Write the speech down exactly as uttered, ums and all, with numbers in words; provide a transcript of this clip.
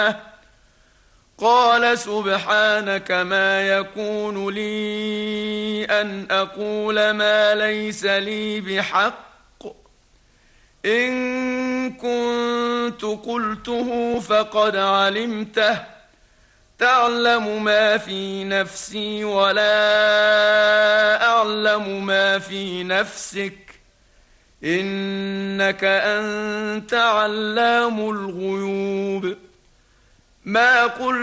قال سبحانك ما يكون لي أن أقول ما ليس لي بحق إن كنت قلته فقد علمته تعلم ما في نفسي ولا أعلم ما في نفسك إنك أنت علام الغيوب ما قلت